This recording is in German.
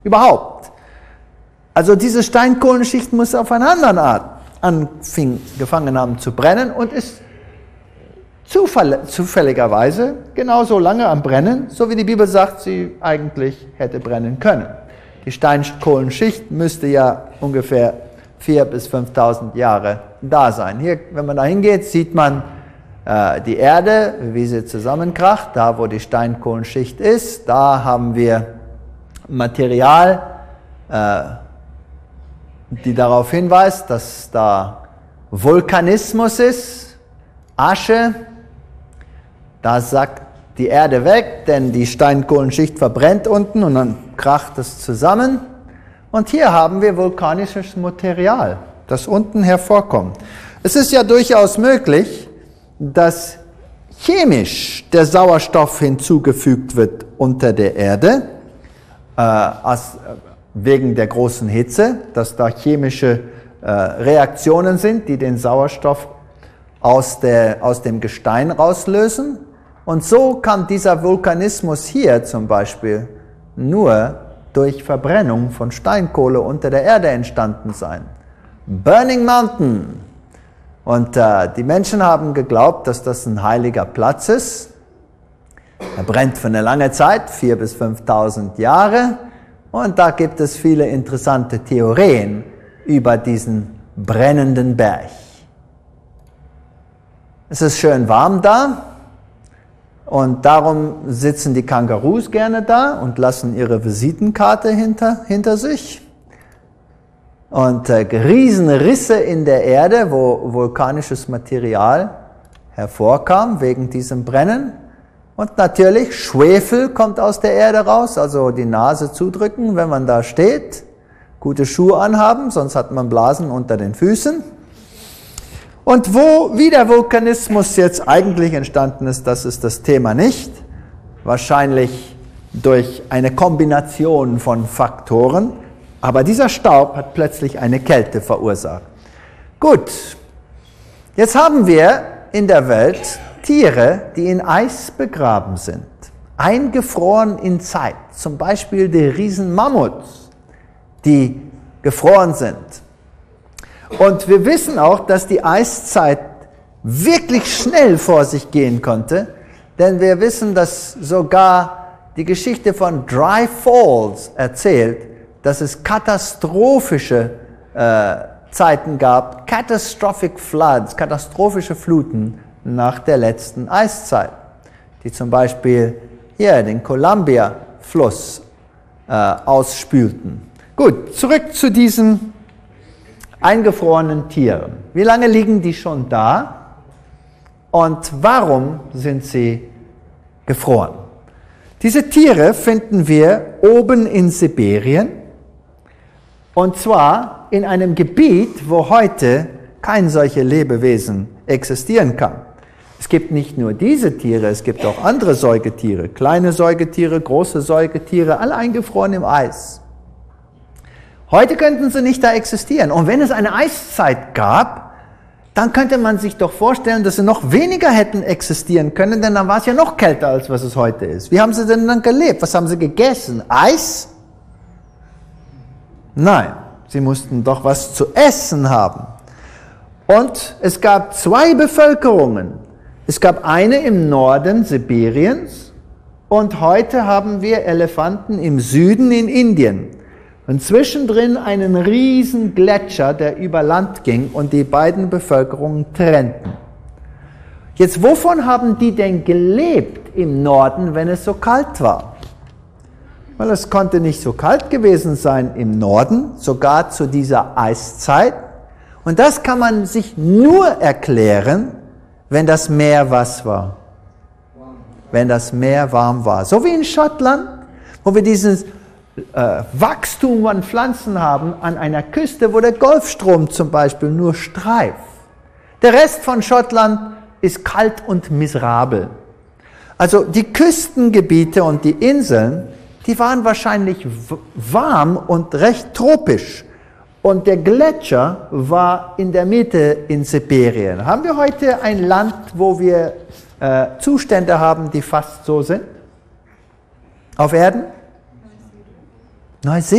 Überhaupt. Also diese Steinkohlenschicht muss auf eine andere Art angefangen haben zu brennen und ist zufälligerweise genauso lange am Brennen, so wie die Bibel sagt, sie eigentlich hätte brennen können. Die Steinkohlenschicht müsste ja ungefähr 4.000 bis 5.000 Jahre da sein. Hier, wenn man da hingeht, sieht man die Erde, wie sie zusammenkracht, da wo die Steinkohlenschicht ist. Da haben wir Material, die darauf hinweist, dass da Vulkanismus ist, Asche. Da sackt die Erde weg, denn die Steinkohlenschicht verbrennt unten und dann kracht es zusammen. Und hier haben wir vulkanisches Material, das unten hervorkommt. Es ist ja durchaus möglich, dass chemisch der Sauerstoff hinzugefügt wird unter der Erde, wegen der großen Hitze, dass da chemische Reaktionen sind, die den Sauerstoff aus dem Gestein rauslösen. Und so kann dieser Vulkanismus hier zum Beispiel nur durch Verbrennung von Steinkohle unter der Erde entstanden sein. Burning Mountain. Und die Menschen haben geglaubt, dass das ein heiliger Platz ist. Er brennt für eine lange Zeit, 4.000 bis 5.000 Jahre. Und da gibt es viele interessante Theorien über diesen brennenden Berg. Es ist schön warm da. Und darum sitzen die Kängurus gerne da und lassen ihre Visitenkarte hinter sich. Und Riesenrisse in der Erde, wo vulkanisches Material hervorkam wegen diesem Brennen. Und natürlich, Schwefel kommt aus der Erde raus, also die Nase zudrücken, wenn man da steht. Gute Schuhe anhaben, sonst hat man Blasen unter den Füßen. Und wie der Vulkanismus jetzt eigentlich entstanden ist, das ist das Thema nicht. Wahrscheinlich durch eine Kombination von Faktoren. Aber dieser Staub hat plötzlich eine Kälte verursacht. Gut, jetzt haben wir in der Welt Tiere, die in Eis begraben sind. Eingefroren in Zeit. Zum Beispiel die Riesenmammuts, die gefroren sind. Und wir wissen auch, dass die Eiszeit wirklich schnell vor sich gehen konnte, denn wir wissen, dass sogar die Geschichte von Dry Falls erzählt, dass es katastrophische Zeiten gab, catastrophic floods, katastrophische Fluten nach der letzten Eiszeit, die zum Beispiel hier den Columbia-Fluss ausspülten. Gut, zurück zu diesen eingefrorenen Tieren. Wie lange liegen die schon da und warum sind sie gefroren? Diese Tiere finden wir oben in Sibirien und zwar in einem Gebiet, wo heute kein solche Lebewesen existieren kann. Es gibt nicht nur diese Tiere, es gibt auch andere Säugetiere, kleine Säugetiere, große Säugetiere, alle eingefroren im Eis. Heute könnten sie nicht da existieren. Und wenn es eine Eiszeit gab, dann könnte man sich doch vorstellen, dass sie noch weniger hätten existieren können, denn dann war es ja noch kälter, als was es heute ist. Wie haben sie denn dann gelebt? Was haben sie gegessen? Eis? Nein, sie mussten doch was zu essen haben. Und es gab zwei Bevölkerungen. Es gab eine im Norden Sibiriens und heute haben wir Elefanten im Süden in Indien. Und zwischendrin einen riesen Gletscher, der über Land ging und die beiden Bevölkerungen trennten. Jetzt, wovon haben die denn gelebt im Norden, wenn es so kalt war? Weil es konnte nicht so kalt gewesen sein im Norden, sogar zu dieser Eiszeit. Und das kann man sich nur erklären, wenn das Meer was war. Wenn das Meer warm war. So wie in Schottland, wo wir dieses Wachstum an Pflanzen haben an einer Küste, wo der Golfstrom zum Beispiel nur streift. Der Rest von Schottland ist kalt und miserabel. Also die Küstengebiete und die Inseln, die waren wahrscheinlich warm und recht tropisch. Und der Gletscher war in der Mitte in Sibirien. Haben wir heute ein Land, wo wir Zustände haben, die fast so sind? Auf Erden? Neuseeland.